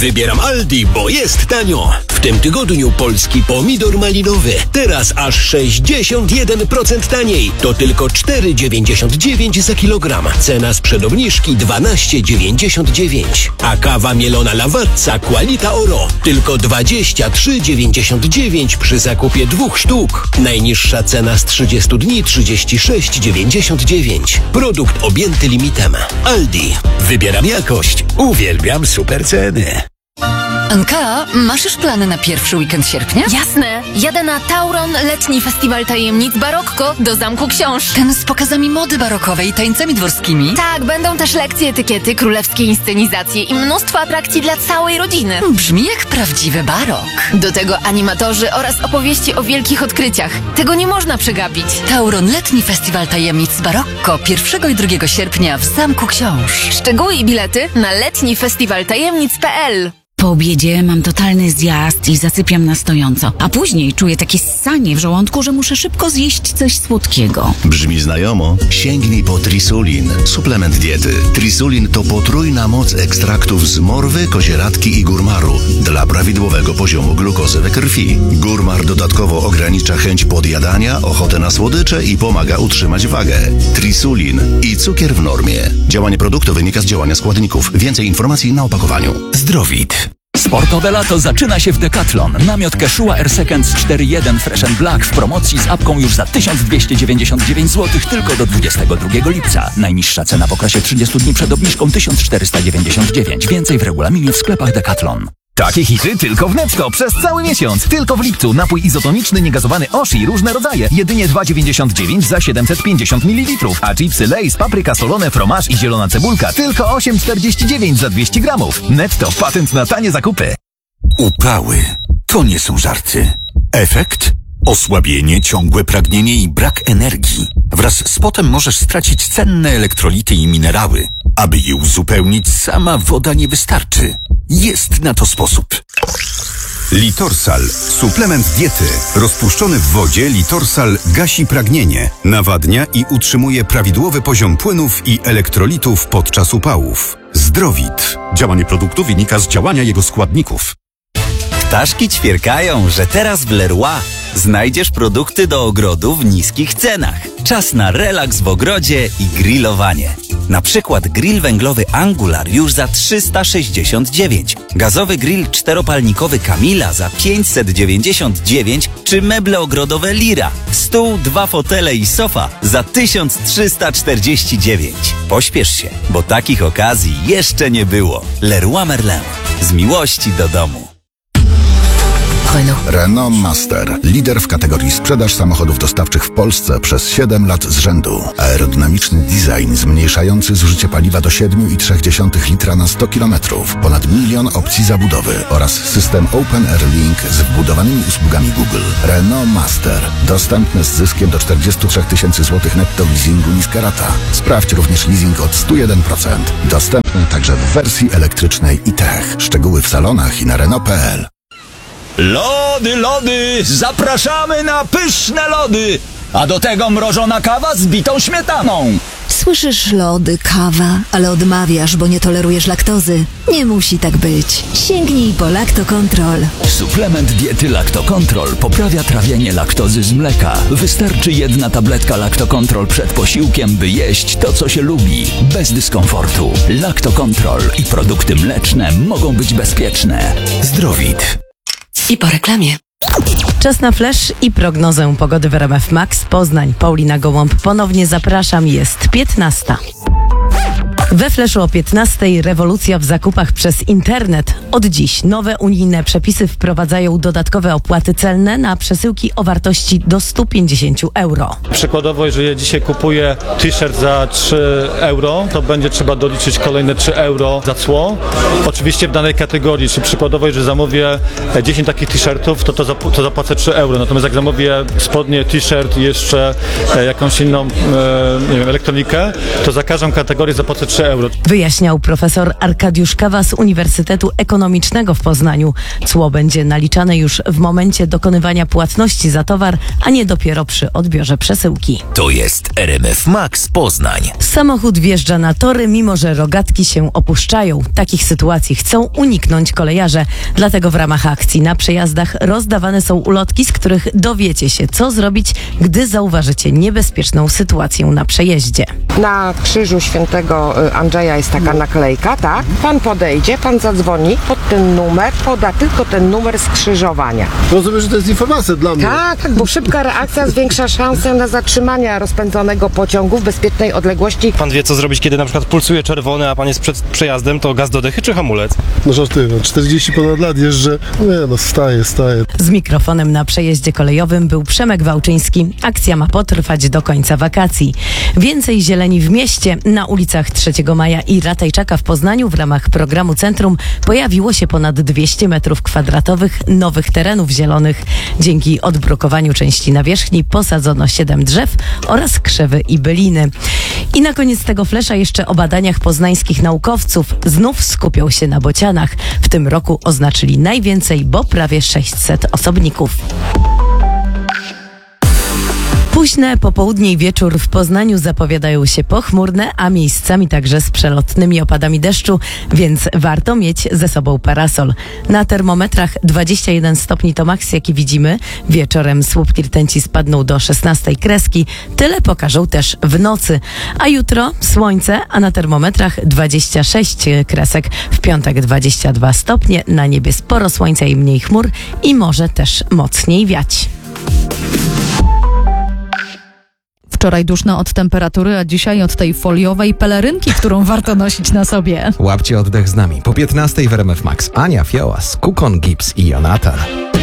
Wybieram Aldi, bo jest tanio. W tym tygodniu polski pomidor malinowy. Teraz aż 61% taniej. To tylko 4,99 za kilogram. Cena sprzed obniżki 12,99. A kawa mielona Lavazza Qualita Oro. Tylko 23,99 przy zakupie 2 sztuk. Najniższa cena z 30 dni 36,99. Produkt objęty limitem. Aldi. Wybieram jakość. Uwielbiam super ceny. Anka, masz już plany na pierwszy weekend sierpnia? Jasne! Jadę na Tauron Letni Festiwal Tajemnic Barokko do Zamku Książ. Ten z pokazami mody barokowej i tańcami dworskimi? Tak, będą też lekcje etykiety, królewskie inscenizacje i mnóstwo atrakcji dla całej rodziny. Brzmi jak prawdziwy barok. Do tego animatorzy oraz opowieści o wielkich odkryciach. Tego nie można przegapić. Tauron Letni Festiwal Tajemnic Barokko 1 i 2 sierpnia w Zamku Książ. Szczegóły i bilety na letnifestiwaltajemnic.pl. Po obiedzie mam totalny zjazd i zasypiam na stojąco, a później czuję takie ssanie w żołądku, że muszę szybko zjeść coś słodkiego. Brzmi znajomo? Sięgnij po Trisulin, suplement diety. Trisulin to potrójna moc ekstraktów z morwy, kozieradki i górmaru dla prawidłowego poziomu glukozy we krwi. Górmar dodatkowo ogranicza chęć podjadania, ochotę na słodycze i pomaga utrzymać wagę. Trisulin i cukier w normie. Działanie produktu wynika z działania składników. Więcej informacji na opakowaniu. Zdrowit. Sportowe lato zaczyna się w Decathlon. Namiot Quechua Air Seconds 4.1 Fresh and Black w promocji z apką już za 1299 zł tylko do 22 lipca. Najniższa cena w okresie 30 dni przed obniżką 1499. Więcej w regulaminie w sklepach Decathlon. Takie hity tylko w Netto przez cały miesiąc. Tylko w lipcu napój izotoniczny niegazowany Oshi różne rodzaje. Jedynie 2,99 za 750 ml. A chipsy Lay's, papryka solone, fromage i zielona cebulka tylko 8,49 za 200 gramów. Netto, patent na tanie zakupy. Upały to nie są żarty. Efekt? Osłabienie, ciągłe pragnienie i brak energii. Wraz z potem możesz stracić cenne elektrolity i minerały. Aby je uzupełnić, sama woda nie wystarczy. Jest na to sposób. Litorsal. Suplement diety. Rozpuszczony w wodzie Litorsal gasi pragnienie, nawadnia i utrzymuje prawidłowy poziom płynów i elektrolitów podczas upałów. Zdrowit. Działanie produktu wynika z działania jego składników. Ptaszki ćwierkają, że teraz w Leroy znajdziesz produkty do ogrodu w niskich cenach. Czas na relaks w ogrodzie i grillowanie. Na przykład grill węglowy Angular już za 369, gazowy grill czteropalnikowy Camila za 599 czy meble ogrodowe Lira, stół, 2 fotele i sofa za 1349. Pośpiesz się, bo takich okazji jeszcze nie było. Leroy Merlin. Z miłości do domu. Renault Master. Lider w kategorii sprzedaż samochodów dostawczych w Polsce przez 7 lat z rzędu. Aerodynamiczny design zmniejszający zużycie paliwa do 7,3 litra na 100 km. Ponad 1 milion opcji zabudowy oraz system Open Air Link z wbudowanymi usługami Google. Renault Master. Dostępny z zyskiem do 43 tysięcy złotych netto w leasingu niska rata. Sprawdź również leasing od 101%. Dostępny także w wersji elektrycznej i tech. Szczegóły w salonach i na Renault.pl. Lody, zapraszamy na pyszne lody! A do tego mrożona kawa z bitą śmietaną. Słyszysz lody, kawa, ale odmawiasz, bo nie tolerujesz laktozy. Nie musi tak być. Sięgnij po Lacto Control. Suplement diety Lacto Control poprawia trawienie laktozy z mleka. Wystarczy 1 tabletka Lacto Control przed posiłkiem, by jeść to, co się lubi, bez dyskomfortu. Lacto Control i produkty mleczne mogą być bezpieczne. Zdrowit. I po reklamie. Czas na flash i prognozę pogody w RMF Max Poznań. Paulina Gołąb, ponownie zapraszam, jest 15. We Flashu o 15:00 rewolucja w zakupach przez internet. Od dziś nowe unijne przepisy wprowadzają dodatkowe opłaty celne na przesyłki o wartości do 150 euro. Przykładowo, jeżeli ja dzisiaj kupuję t-shirt za 3 euro, to będzie trzeba doliczyć kolejne 3 euro za cło. Oczywiście w danej kategorii, czy przykładowo, jeżeli zamówię 10 takich t-shirtów, to zapłacę 3 euro. Natomiast jak zamówię spodnie, t-shirt i jeszcze jakąś inną nie wiem, elektronikę, to za każdą kategorię zapłacę 3 3 euro. Wyjaśniał profesor Arkadiusz Kawa z Uniwersytetu Ekonomicznego w Poznaniu. Cło będzie naliczane już w momencie dokonywania płatności za towar, a nie dopiero przy odbiorze przesyłki. To jest RMF Max Poznań. Samochód wjeżdża na tory, mimo że rogatki się opuszczają. Takich sytuacji chcą uniknąć kolejarze. Dlatego w ramach akcji na przejazdach rozdawane są ulotki, z których dowiecie się, co zrobić, gdy zauważycie niebezpieczną sytuację na przejeździe. Na krzyżu świętego Andrzeja jest taka naklejka, tak? Pan podejdzie, pan zadzwoni pod ten numer, poda tylko ten numer skrzyżowania. Rozumiem, że to jest informacja dla mnie. Tak, bo szybka reakcja zwiększa szansę na zatrzymanie rozpędzonego pociągu w bezpiecznej odległości. Pan wie, co zrobić, kiedy na przykład pulsuje czerwony, a pan jest przed przejazdem, to gaz do dechy czy hamulec? No żartuję, 40 ponad lat jeżdżę, staję. Z mikrofonem na przejeździe kolejowym był Przemek Wałczyński. Akcja ma potrwać do końca wakacji. Więcej zieleni w mieście. Na ulicach 3 Maja i Ratajczaka w Poznaniu w ramach programu Centrum pojawiło się ponad 200 m2 nowych terenów zielonych. Dzięki odbrukowaniu części nawierzchni posadzono 7 drzew oraz krzewy i byliny. I na koniec tego flesza jeszcze o badaniach poznańskich naukowców. Znów skupią się na bocianach. W tym roku oznaczyli najwięcej, bo prawie 600 osobników. Późne popołudnie i wieczór w Poznaniu zapowiadają się pochmurne, a miejscami także z przelotnymi opadami deszczu, więc warto mieć ze sobą parasol. Na termometrach 21 stopni to maks, jaki widzimy. Wieczorem słupki rtęci spadną do 16 kreski. Tyle pokażą też w nocy. A jutro słońce, a na termometrach 26 kresek. W piątek 22 stopnie, na niebie sporo słońca i mniej chmur i może też mocniej wiać. Wczoraj duszno od temperatury, a dzisiaj od tej foliowej pelerynki, którą warto nosić na sobie. Łapcie oddech z nami. Po 15 w RMF Max Ania Fiołas, Kukon Gibbs i Jonatan.